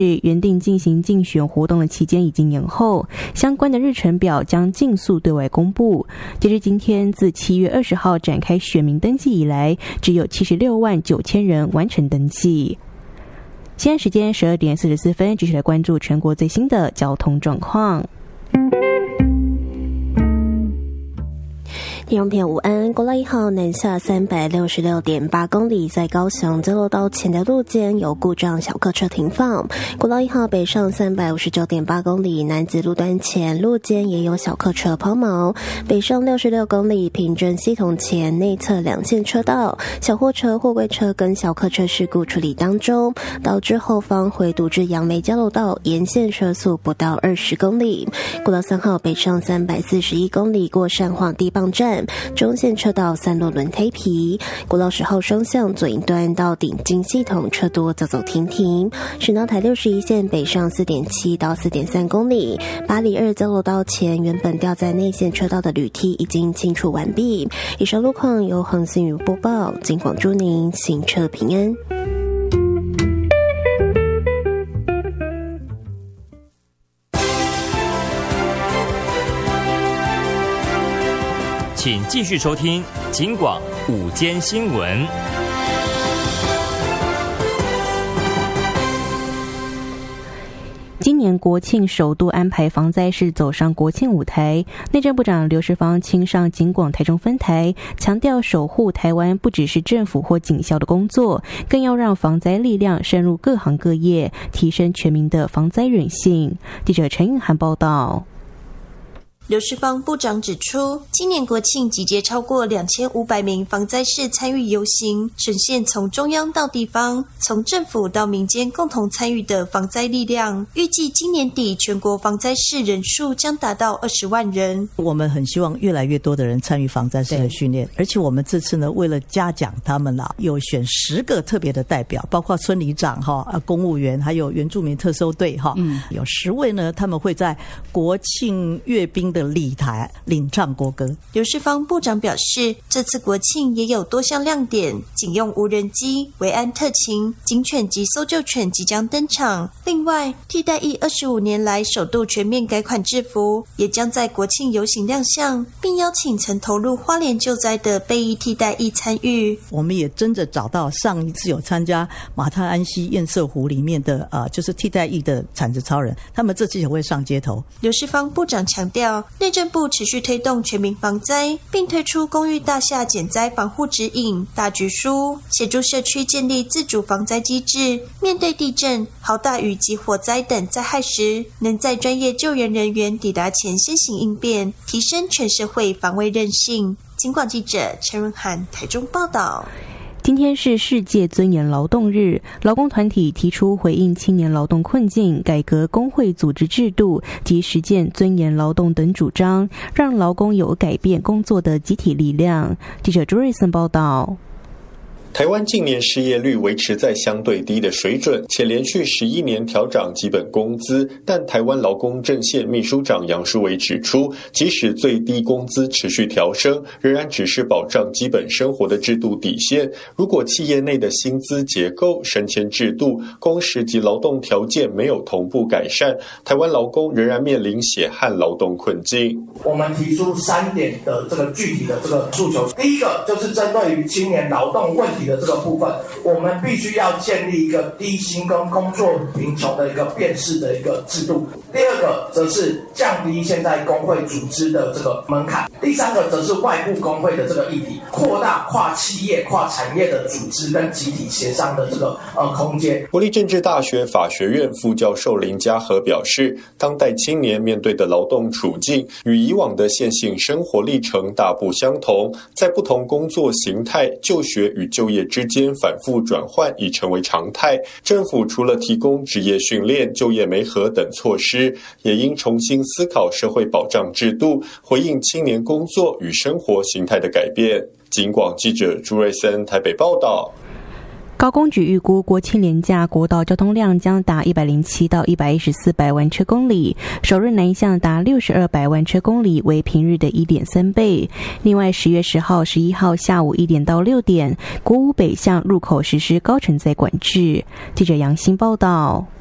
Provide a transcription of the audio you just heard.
原定进行竞选活动的期间已经延后，相关的日程表将尽速对外公布。截至今天，自7月20号展开选民登记以来，只有76万9千人完成登记。现在时间12点44分，继续来关注全国最新的交通状况。 听众朋友午安，国道1号南下366.8公里，在高雄交流道前的路肩有故障小客车停放。国道1号北上359.8公里，南子路段前路肩也有小客车抛锚。北上66公里，平镇系统前内侧2线车道，小货车、货柜车跟小客车事故处理当中，导致后方回堵至杨梅交流道沿线车速不到20公里。国道3号北上341公里，过善化地磅站。中线车道散落轮胎皮，国道10号双向左一端到顶金系统车多走走停停。省道台61线北上4.7到4.3公里，八里2交流道前原本掉在内线车道的铝梯已经清除完毕。以上路况由恒星宇播报，警广祝您行车平安。 请继续收听警广午间新闻。 今年国庆首度安排防灾士走上国庆舞台，内政部长刘世芳亲上警广台中分台，强调守护台湾不只是政府或警校的工作，更要让防灾力量深入各行各业，提升全民的防灾韧性。记者陈韵涵报道。 刘世芳部长指出，今年国庆集结超过2500名防灾士参与游行，呈现从中央到地方，从政府到民间共同参与的防灾力量。预计今年底全国防灾士人数将达到20万人。 我们很希望越来越多的人参与防灾士的训练，而且我们这次呢，为了嘉奖他们啦，有选10个特别的代表，包括村里长公务员，还有原住民特搜队有10位呢，他们会在国庆阅兵的礼台领唱国歌。 刘世芳部长表示，这次国庆也有多项亮点，警用无人机、维安特勤、警犬及搜救犬即将登场。另外，替代役25年来首度全面改款制服，也将在国庆游行亮相，并邀请曾投入花莲救灾的备役替代役参与。 我们也真的找到上一次有参加马太安溪堰塞湖里面的就是替代役的铲子超人，他们这次也会上街头。 刘世芳部长强调，内政部持续推动全民防灾，并推出公寓大厦减灾防护指引、大局书，协助社区建立自主防灾机制。面对地震、豪大雨及火灾等灾害时，能在专业救援人员抵达前先行应变，提升全社会防卫韧性。警广记者陈润涵台中报道。 今天是世界尊严劳动日，劳工团体提出回应青年劳动困境、改革工会组织制度及实践尊严劳动等主张，让劳工有改变工作的集体力量。记者朱瑞森报道。 台湾近年失业率维持在相对低的水准，且连续11年调涨基本工资，但台湾劳工阵线秘书长杨淑维指出，即使最低工资持续调升，仍然只是保障基本生活的制度底线。如果企业内的薪资结构、升迁制度、工时及劳动条件没有同步改善，台湾劳工仍然面临血汗劳动困境。 我们提出3点的这个具体的这个诉求，第一个就是针对于青年劳动问题的这个部分，我们必须要建立一个低薪跟工作贫穷的一个辨识的一个制度。第二个则是降低现在工会组织的这个门槛。第三个则是外部工会的这个议题，扩大跨企业、跨产业的组织跟集体协商的这个空间。国立政治大学法学院副教授林嘉禾表示，当代青年面对的劳动处境与以往的线性生活历程大不相同，在不同工作形态、就学与就业之间反复转换已成为常态。政府除了提供职业训练、就业媒合等措施，也应重新思考社会保障制度，回应青年工作与生活形态的改变。警广记者朱瑞森台北报道。 高工局预估国庆连假国道交通量将达107到114百万车公里，首日南向达62百万车公里，为平日的 1.3 倍。另外10月10号、11号下午1点到6点，国五北向入口实施高承载管制。记者杨欣报道。